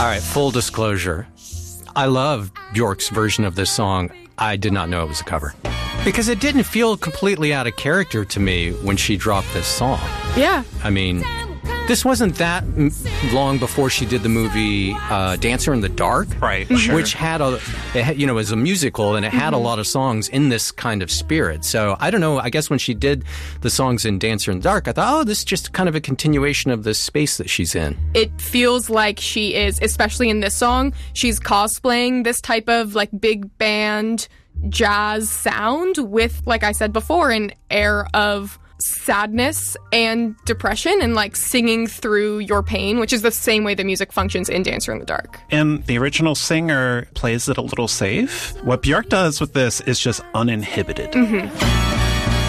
All right, full disclosure. I love Bjork's version of this song. I did not know it was a cover. Because it didn't feel completely out of character to me when she dropped this song. Yeah. I mean, this wasn't that long before she did the movie Dancer in the Dark. Right, which had was a musical, and it had a lot of songs in this kind of spirit. So, I don't know, I guess when she did the songs in Dancer in the Dark, I thought, oh, this is just kind of a continuation of the space that she's in. It feels like she is, especially in this song, she's cosplaying this type of like big band jazz sound with, like I said before, an air of sadness and depression and like singing through your pain, which is the same way the music functions in Dancer in the Dark. And the original singer plays it a little safe. What Björk does with this is just uninhibited. Mm-hmm.